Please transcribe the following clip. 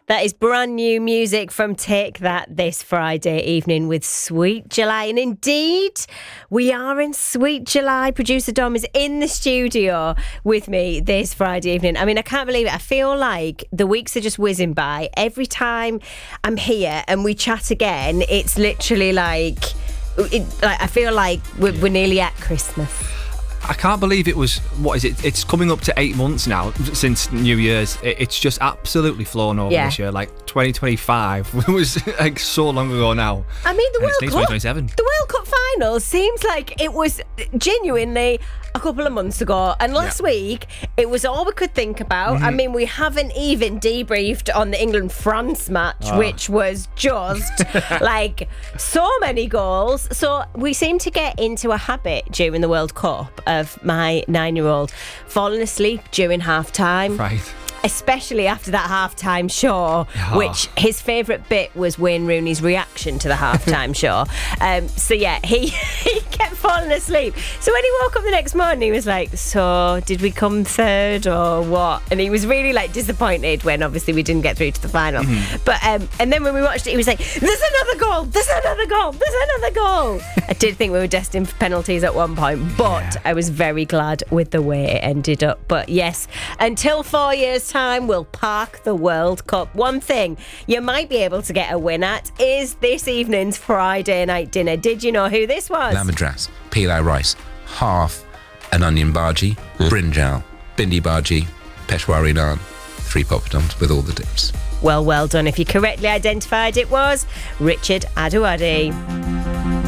That is brand new music from Take That this Friday evening with Sweet July. And indeed, we are in Sweet July. Producer Dom is in the studio with me this Friday evening. I mean, I can't believe it. I feel like the weeks are just whizzing by. Every time I'm here and we chat again, it's literally like I feel like we're nearly at Christmas. I can't believe it was, what is it? It's coming up to 8 months now since New Year's. It's just absolutely flown over this year. Like 2025 was like so long ago now. I mean, the World Cup. 2027. The World Cup final seems like it was genuinely a couple of months ago, and last week it was all we could think about. I mean, we haven't even debriefed on the England-France match, which was just like so many goals. So we seem to get into a habit during the World Cup of my 9-year-old falling asleep during half-time. Right. Especially after that half-time show, which his favourite bit was Wayne Rooney's reaction to the half-time show. So yeah, he kept falling asleep. So when he woke up the next morning, he was like, so did we come third or what? And he was really like disappointed when obviously we didn't get through to the final. But and then when we watched it, he was like, there's another goal, there's another goal, there's another goal. I did think we were destined for penalties at one point, but I was very glad with the way it ended up. But yes, until 4 years time, we'll park the World Cup. One thing you might be able to get a win at is this evening's Friday night dinner. Did you know who this was? Lamb madras, pilau rice, half an onion bhaji, brinjal, bindi bhaji, peshwari naan, 3 poppadoms with all the dips. Well done. If you correctly identified, it was Richard Aduadi.